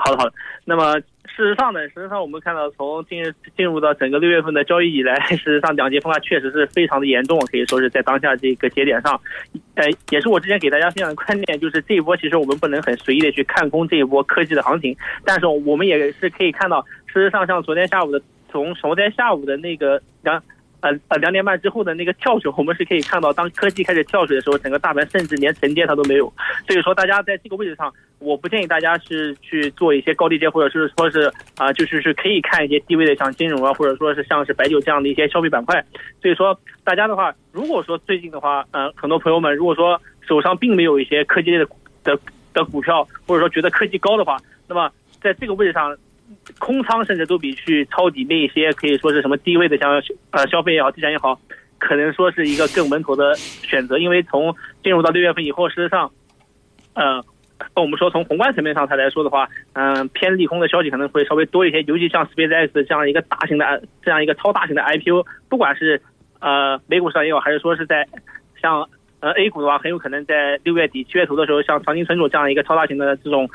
好的。那么事实上我们看到从进入到整个6月份的交易以来，事实上两极分化确实是非常的严重，可以说是在当下这个节点上，也是我之前给大家分享的观点，就是这一波其实我们不能很随意的去看空这一波科技的行情，但是我们也是可以看到，事实上像从昨天下午的那个2点半之后的那个跳水，我们是可以看到，当科技开始跳水的时候，整个大盘甚至连承接它都没有。所以说，大家在这个位置上，我不建议大家是去做一些高低接，或者是说是就是可以看一些低位的像金融啊，或者说是像是白酒这样的一些消费板块。所以说，大家的话，如果说最近的话，很多朋友们如果说手上并没有一些科技类的股票，或者说觉得科技高的话，那么在这个位置上，空仓甚至都比去抄底那些可以说是什么低位的像消费也好，地产也好，可能说是一个更稳妥的选择。因为从进入到6月份以后，事实上我们说从宏观层面上来说的话，偏利空的消息可能会稍微多一些，尤其像 SpaceX 这样一个超大型的 IPO， 不管是美股上也好，还是说是在像A 股的话，很有可能在6月底7月头的时候，像长青存储这样一个超大型的这种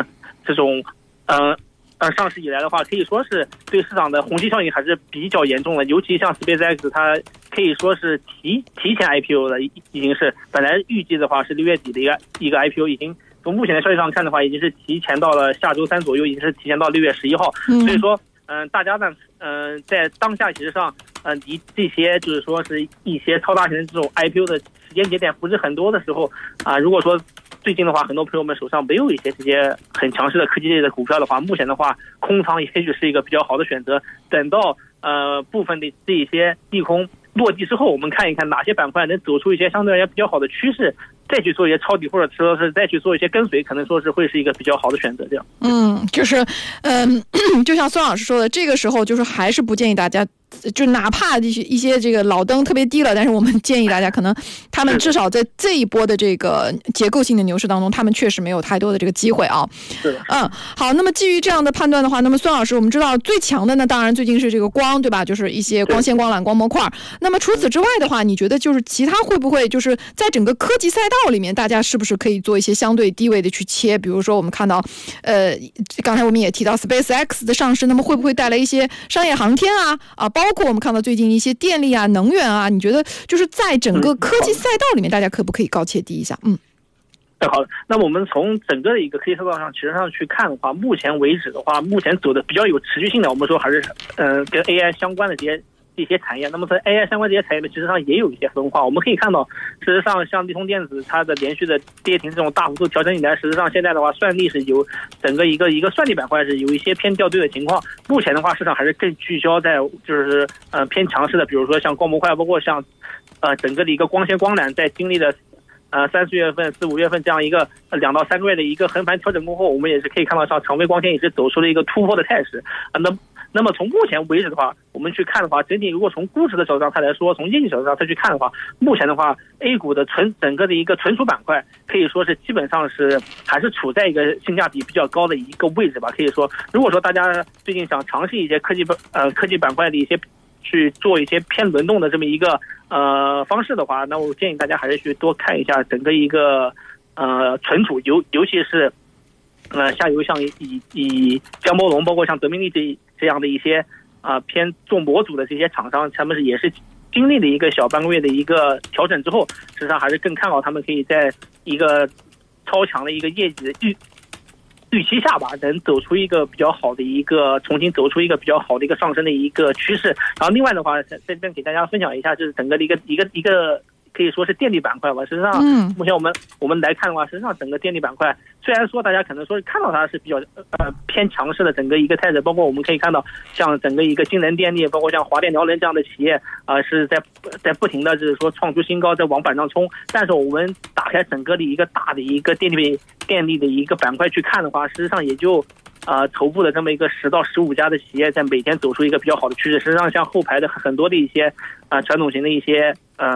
上市以来的话，可以说是对市场的虹吸效应还是比较严重的。尤其像 SpaceX， 它可以说是提前 IPO 的，已经是本来预计的话是6月底的一个 IPO， 已经从目前的消息上看的话，已经是提前到了下周3左右，已经是提前到6月11号。所以说，大家呢，在当下其实上，离这些就是说是一些超大型的这种 IPO 的时间节点不是很多的时候如果说最近的话，很多朋友们手上没有一些这些很强势的科技类的股票的话，目前的话，空仓也许是一个比较好的选择。等到部分的这些利空落地之后，我们看一看哪些板块能走出一些相对而言比较好的趋势，再去做一些抄底，或者说是再去做一些跟随，可能说是会是一个比较好的选择。这样， 就是就像孙老师说的，这个时候就是还是不建议大家。就哪怕一些这个老灯特别低了，但是我们建议大家，可能他们至少在这一波的这个结构性的牛市当中，他们确实没有太多的这个机会啊。好，那么基于这样的判断的话，那么孙老师，我们知道最强的呢，当然最近是这个光，对吧？就是一些光纤、光缆、光模块。那么除此之外的话，你觉得就是其他会不会就是在整个科技赛道里面，大家是不是可以做一些相对低位的去切？比如说我们看到，刚才我们也提到 SpaceX 的上市，那么会不会带来一些商业航天包括我们看到最近一些电力能源你觉得就是在整个科技赛道里面，大家可不可以高切低一下？ 好的。那么我们从整个的一个科技赛道上其实上去看的话，目前为止的话，目前走的比较有持续性的，我们说还是跟 AI 相关的这些产业。那么在 AI 相关这些产业呢，其实上也有一些分化。我们可以看到，事实上像利通电子它的连续的跌停这种大幅度调整以来，实际上现在的话，算力是有整个一个算力板块是有一些偏掉队的情况。目前的话，市场还是更聚焦在就是偏强势的，比如说像光模块，包括像整个的一个光纤光缆，在经历了3、4月份、4、5月份这样一个2到3个月的一个横盘调整过后，我们也是可以看到，像长飞光纤也是走出了一个突破的态势。那么从目前为止的话，我们去看的话，整体如果从估值的角度上它来说，从业绩角度上再去看的话，目前的话 A 股的整个的一个存储板块可以说是基本上是还是处在一个性价比比较高的一个位置吧。可以说，如果说大家最近想尝试一些科技板块的一些去做一些偏轮动的这么一个方式的话，那我建议大家还是去多看一下整个一个存储，尤其是下游像以江波龙，包括像德明利这样的一些偏做模组的这些厂商，他们也是经历了一个小半个月的一个调整之后，实际上还是更看好他们可以在一个超强的一个业绩的预期下吧，能走出一个比较好的一个重新走出一个比较好的一个上升的一个趋势。然后另外的话，在这边给大家分享一下，就是整个的一个可以说是电力板块吧。实际上，目前我们来看的话，实际上整个电力板块，虽然说大家可能说是看到它是比较偏强势的整个一个态势，包括我们可以看到像整个一个京能电力，包括像华电辽能这样的企业是在不停的就是说创出新高，在往板上冲。但是我们打开整个的一个大的一个电力的一个板块去看的话，实际上也就头部的这么一个10到15家的企业在每天走出一个比较好的趋势。实际上像后排的很多的一些传统型的一些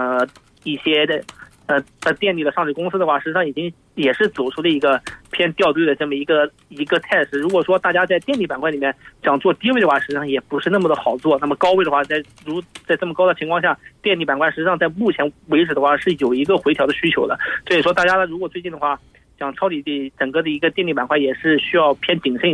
电力的上市公司的话，实际上已经也是走出了一个偏掉队的这么一个态势。如果说大家在电力板块里面想做低位的话，实际上也不是那么的好做。那么高位的话，在这么高的情况下，电力板块实际上在目前为止的话是有一个回调的需求的。所以说大家呢，如果最近的话想抄底整个的一个电力板块，也是需要偏谨慎